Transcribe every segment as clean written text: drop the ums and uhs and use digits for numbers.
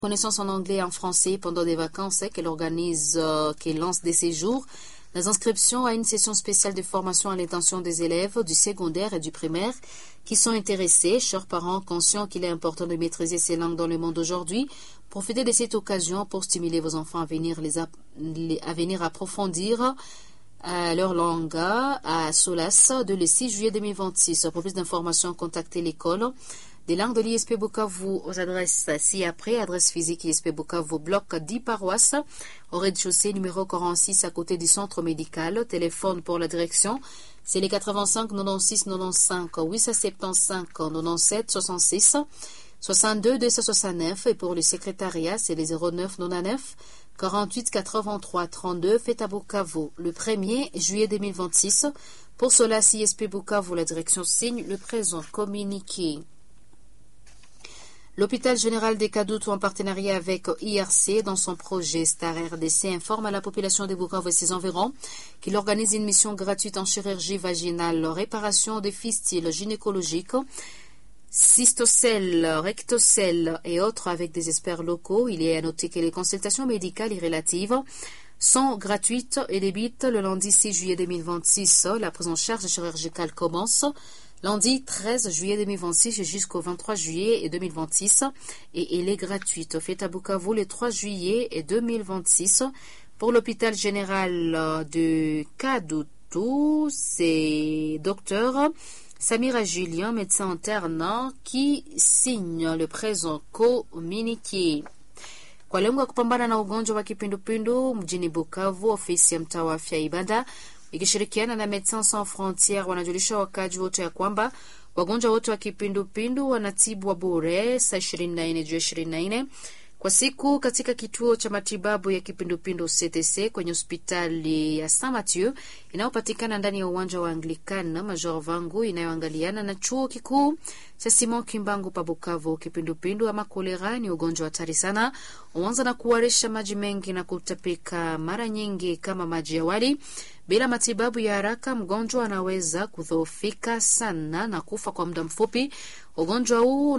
Connaissance en anglais et en français pendant des vacances, qu'elle lance des séjours. Les inscriptions à une session spéciale de formation à l'intention des élèves du secondaire et du primaire qui sont intéressés, chers parents conscients qu'il est important de maîtriser ces langues dans le monde d'aujourd'hui. Profitez de cette occasion pour stimuler vos enfants à venir approfondir leur langue à Solas de le 6 juillet 2026. Pour plus d'informations, contactez l'école des langues de l'ISP Bukavu aux adresses ci-après. Adresse physique ISP Bukavu, bloc 10 paroisses, au rez-de-chaussée, numéro 46, à côté du centre médical. Téléphone pour la direction, c'est les 85 96 95 875 97 66 62 269. Et pour le secrétariat, c'est les 09 99 48 83 32. Fête à Bukavu le 1er juillet 2026. Pour cela, ISP Bukavu, la direction signe le présent communiqué. L'hôpital général des Kadoutou, en partenariat avec IRC, dans son projet Star RDC, informe à la population de Bukavu et ses environs qu'il organise une mission gratuite en chirurgie vaginale, réparation des fistules gynécologiques, cystocèles, rectocèles et autres avec des experts locaux. Il est à noter que les consultations médicales y relatives sont gratuites et débutent le lundi 6 juillet 2026. La prise en charge chirurgicale commence lundi 13 juillet 2026 jusqu'au 23 juillet 2026 et elle est gratuite. Fête à Bukavu le 3 juillet 2026 pour l'hôpital général de Kadoutou. C'est docteur Samira Julien, médecin interne, qui signe le présent communiqué. Kwa lengo ya kupambana na ugonjwa wa kipindupindu mjini Bukavu, ofisi ya mtaa wa afya Ibanda ikishirikiana na Médecins Sans Frontières wanajulisha wakaji wote ya kwamba wagonjwa wote wa kipindupindu wanatibwa bure saa 24 juu ya 24 kwa siku katika kituo cha matibabu ya kipindupindu CTC kwenye hospitali ya Saint Mathieu inayopatikana ndani ya uwanja wa Anglican Major Vangu inayoangaliana na chuo kikuu cha Simon Kimbangu pa Bukavu. Kipindupindu ama kolera ni ugonjwa hatari sana, huanza na kuharisha maji mengi na kutapika mara nyingi kama maji ya wali. Bila matibabu ya haraka, mgonjwa anaweza kudhoofika sana na kufa kwa muda mfupi. Ugonjwa huu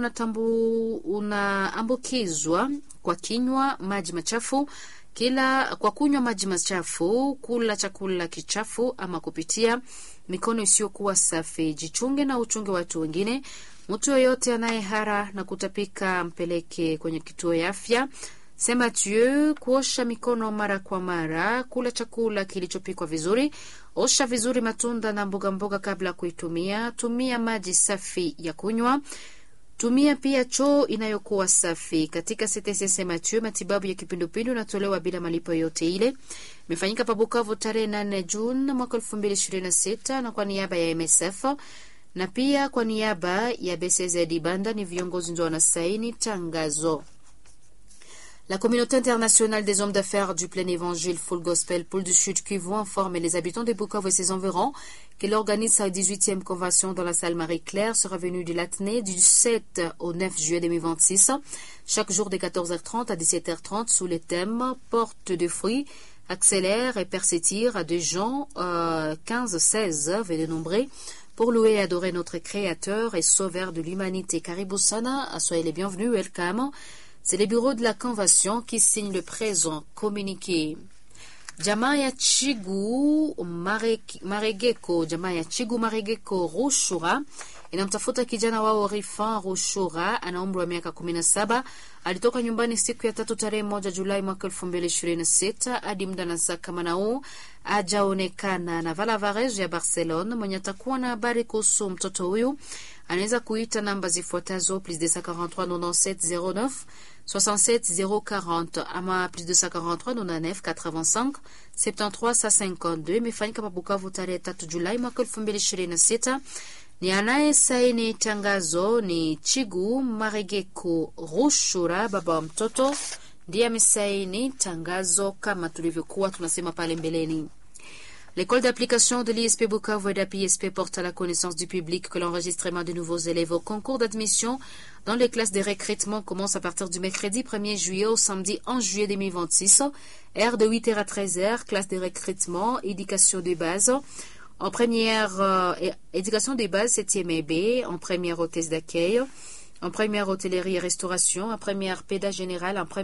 unaambukizwa kwa kinywa maji machafu, kwa kunywa maji machafu, kula chakula kichafu ama kupitia mikono isiyokuwa safi. Jichunge na uchunge watu wengine. Mtu yoyote anayehara na kutapika mpeleke kwenye kituo ya afya Saint Mathieu. Kuosha mikono mara kwa mara, kula chakula kilichopikwa vizuri, osha vizuri matunda na mboga kabla ya kuitumia. Tumia maji safi ya kunywa. Tumia pia choo inayokuwa safi. Katika CTC Saint Mathieu, matibabu ya kipindupindu inatolewa bila malipo yote ile. Imefanyika pa Bukavu tarehe 8 Juni mwaka 2026 na kwa niaba ya MSF na pia kwa niaba ya BCZ Banda ni viongozi ndio wanasaini tangazo. La communauté internationale des hommes d'affaires du plein évangile Full Gospel Pôle du Sud Kivu informe les habitants de Bukavu et ses environs qu'elle organise sa 18e convention dans la salle Marie-Claire sera venue de l'Athénée du 7 au 9 juillet 2026, chaque jour de 14h30 à 17h30 sous les thèmes porte de fruits, accélère et persétire à des gens 15-16 venez nombrer pour louer et adorer notre Créateur et Sauveur de l'humanité. Karibu sana, soyez les bienvenus, welcome. C'est le bureau de la convention qui signe le présent communiqué. Jamaa ya Chigu Maregeko Rushura inamtafuta kijana wao Rifan Rushura, ana umri wa miaka 17. Alitoka nyumbani siku ya 3 tarehe 1 Julai mwaka 2026 hadi muda na saa kama nao hajaonekana. Na Valavares ya Barcelona mwenye atakuwa na habari kuhusu mtoto huyu anaweza kuita namba zifuatazo +243 97 09 67 040 ama +243 99 85 73 152. Imefanyika pa Bukavu tarehe 3 Julai mwaka 2026. Ni anaye saini tangazo ni Chigu Maregeko Rushura, baba wa mtoto ndiye amesaini tangazo kama tulivyokuwa tunasema pale mbeleni. L'école d'application de l'ISP Bukavu et d'APISP porte à la connaissance du public que l'enregistrement de nouveaux élèves au concours d'admission dans les classes de recrutement commence à partir du mercredi 1er juillet au samedi 11 juillet 2026. Heure de 8h à 13h, classe de recrutement, éducation de base. En première, éducation de base 7e B, en première hôtesse d'accueil. en première hôtellerie et restauration, en première péda générale, en première